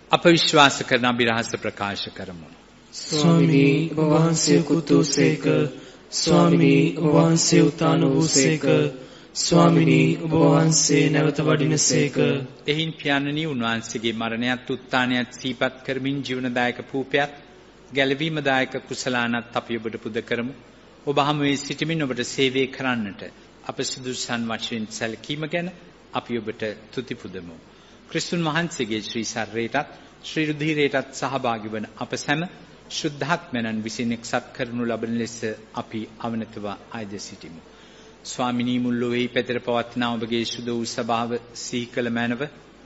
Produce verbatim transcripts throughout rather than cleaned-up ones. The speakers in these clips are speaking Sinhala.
අප විශ්වාස කරන අභිරහස ප්‍රකාශ කරමු. ස්වාමිනී ඔබ වහන්සේ කුතුසේක, ස්වාමිනී ඔබ වහන්සේ උතාන වූසේක, ස්වාමිනී ඔබ වහන්සේ නැවත වඩිනසේක. එහින් පියාණනි උන්වහන්සේගේ මරණයත් උත්ථානයත් සිහිපත් කරමින් ජීවනදායක පූපයත් ගැලවීමදායක කුසලානත් අපි ඔබට පුද කරමු. ඔබ හමුවේ සිටමින් ඔබට සේවය කරන්නට අප සුදුසුසන් වශයෙන් සැලකීම ගැන අපි ඔබට තුති පුදමු. ක්‍රිස්තුන් වහන්සේගේ ශ්‍රී ශරීරයටත් ශ්‍රී රුධිරයටත් සහභාගී වන අප සැම ශුද්ධාත්මයන් විසින් එක්සත් කරනු ලබන ලෙස අපි අවනතව ආයද සිටිමු. ස්වාමිනී මුල් ලොවේහි පැතිර පවත්නා ඔබගේ සුදු වූ සභාව සිහි කළ මැනව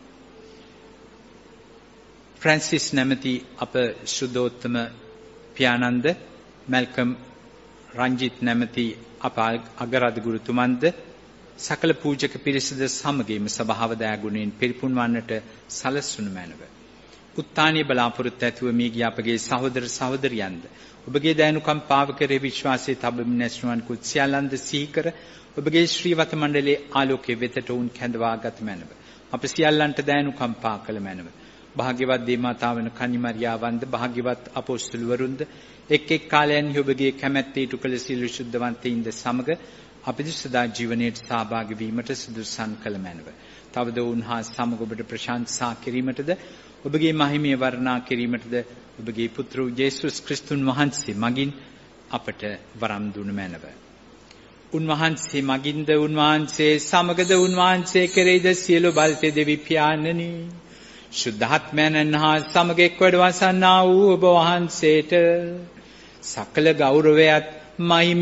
ෆ්‍රැන්සිස් නැමැති අප සුදෝත්තම පියාණන්ද, මැල්කම් රංජිත් නැමැති අප අගරාධ ගුරුතුමන්ද, සකල පූජක පිරිසද සමගින්ම සභාව දයාගුණයෙන් පිරිපුන් වන්නට සලස්වනු මැනව. උත්ථානීය බලාපොරොත්තු ඇතුව මේ ගිය අපගේ සහෝදර සහෝදරියන්ද ඔබගේ දයනුකම්පාව කෙරෙහි විශ්වාසයේ තබමින් නැස්නුවන් කුත් සියල්ලන්ද සිහි කර ඔබගේ ශ්‍රීවත මණ්ඩලයේ ආලෝකයේ වෙතට උන් කැඳවා ගත මැනව. අප සියල්ලන්ට දයනුකම්පා කළ මැනව. භාග්‍යවත් දේවමාතාවන කන්නිමරියාවන්ද, භාග්‍යවත් අපොස්තුලවරුන්ද එක් එක් කාලයන්හි ඔබගේ කැමැත්ත ඉටු කළ සියලු ශුද්ධවන්තයින්ද සමග අපිට සදා ජීවනයේ සහභාගී වීමට සුදුසුසන් කළ මැනව. තවද උන්හා සමග ඔබට ප්‍රශංසා කිරීමටද ඔබගේ මහිමය වර්ණනා කිරීමටද ඔබගේ පුත්‍ර යේසුස් ක්‍රිස්තුන් වහන්සේ මගින් අපට වරම් දුණු මැනව. උන්වහන්සේ මගින්ද, උන්වහන්සේ සමගද, උන්වහන්සේ කෙරෙහිද සියලු බල්තේ දෙවි පියාණනි, ශුද්ධාත්මයන් හා සමග එක්වඩ වසන්නා වූ ඔබ වහන්සේට සකල ගෞරවයත් මහිම